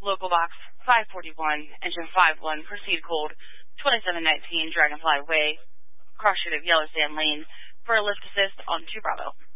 Local Box 541, Engine 51, proceed code 2719 Dragonfly Way, cross street of Yellow Sand Lane, for a lift assist on 2 Bravo.